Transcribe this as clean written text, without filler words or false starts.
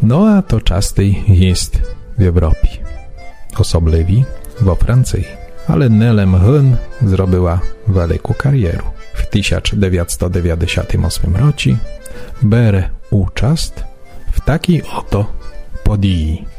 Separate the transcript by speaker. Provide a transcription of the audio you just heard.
Speaker 1: No a to частий jest w Europie, osobliwie vo Francji. Ale Nellem Hyn zrobiła wielką karierę. W 1998 roku bere uczast w takiej oto podії.